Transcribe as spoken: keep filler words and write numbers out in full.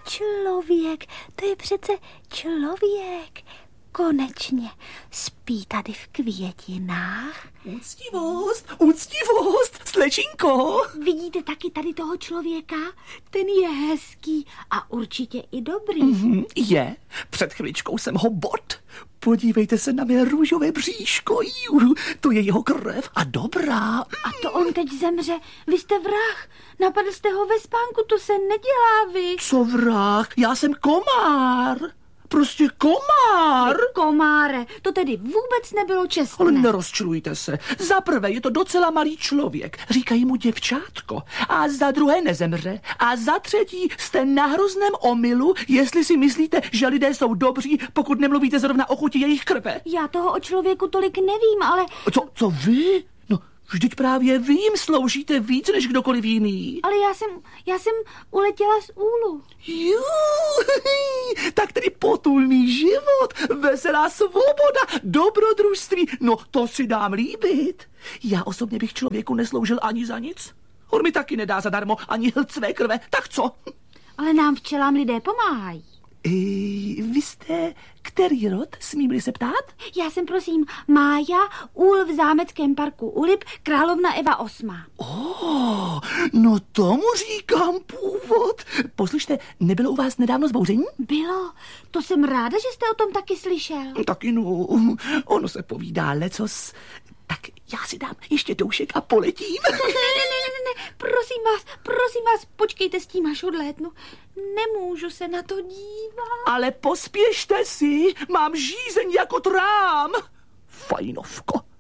Člověk, to je přece člověk. Konečně spí tady v květinách. Úctivost, úctivost, slečinko. Vidíte taky tady toho člověka? Ten je hezký a určitě i dobrý. Mm-hmm, je, před chviličkou jsem ho bod. Podívejte se na mé růžové bříško, Jú, to je jeho krev a dobrá. A to on teď zemře, vy jste vrah, napadl jste ho ve spánku, to se nedělá, vy. Co vrah, já jsem komár. Prostě komár. Komáre, to tedy vůbec nebylo čestné. Ale nerozčilujte se. Za prvé je to docela malý člověk, říkají mu děvčátko. A za druhé nezemře. A za třetí jste na hrozném omylu, jestli si myslíte, že lidé jsou dobří, pokud nemluvíte zrovna o chuti jejich krve. Já toho o člověku tolik nevím, ale... Co, co vy? No, vždyť právě vy jim sloužíte víc než kdokoliv jiný. Ale já jsem, já jsem uletěla z úlu. Jú, tak tedy potulný život, veselá svoboda, dobrodružství, no to si dám líbit. Já osobně bych člověku nesloužil ani za nic. On mi taky nedá zadarmo ani hlc své krve, tak co? Ale nám včelám lidé pomáhají. E, vy jste který rod, smím-li se ptát? Já jsem, prosím, Mája, úl v zámeckém parku Ulip, královna Eva osmá. Oh, no tomu říkám původ. Poslyšte, nebylo u vás nedávno zbouření? Bylo, to jsem ráda, že jste o tom taky slyšel. Taky no, ono se povídá lecos. Tak já si dám ještě doušek a poletím. Ne, ne, ne, ne, ne, prosím vás, prosím vás, počkejte s tím, až odlétnu. Nemůžu se na to dívat. Ale pospěšte si, mám žízeň jako trám. Fajnovko.